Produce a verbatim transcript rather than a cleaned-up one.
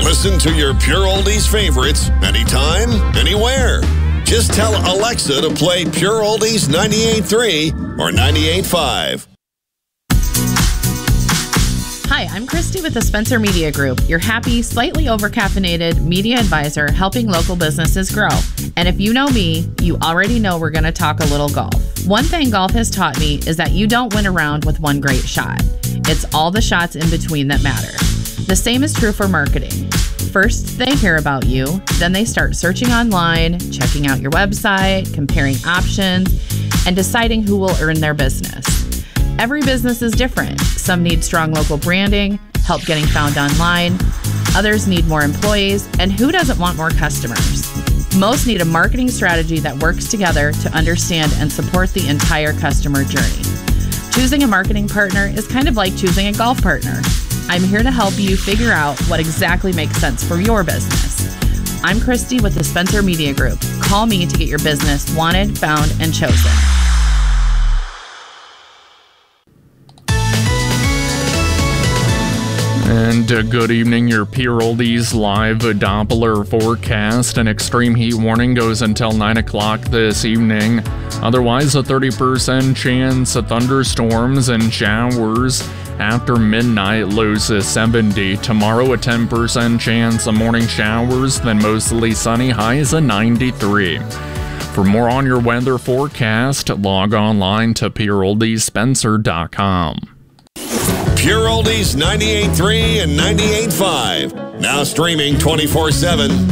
Listen to your Pure Oldies favorites anytime, anywhere. Just tell Alexa to play Pure Oldies ninety-eight point three or ninety-eight point five. Hi, I'm Christy with the Spencer Media Group, your happy, slightly over-caffeinated media advisor helping local businesses grow. And if you know me, you already know we're going to talk a little golf. One thing golf has taught me is that you don't win a round with one great shot. It's all the shots in between that matter. The same is true for marketing. First, they hear about you, then they start searching online, checking out your website, comparing options, and deciding who will earn their business. Every business is different. Some need strong local branding, help getting found online. Others need more employees, and who doesn't want more customers? Most need a marketing strategy that works together to understand and support the entire customer journey. Choosing a marketing partner is kind of like choosing a golf partner. I'm here to help you figure out what exactly makes sense for your business. I'm Christy with the Spencer Media Group. Call me to get your business wanted, found, and chosen. And uh, good evening, your Pure Oldies live Doppler forecast. An extreme heat warning goes until nine o'clock this evening. Otherwise, a thirty percent chance of thunderstorms and showers. After midnight, lows is seventy. Tomorrow, a ten percent chance of morning showers, then mostly sunny, highs at ninety-three. For more on your weather forecast, log online to pure oldies spencer dot com. Pure Oldies ninety-eight point three and ninety-eight point five. Now streaming twenty-four seven.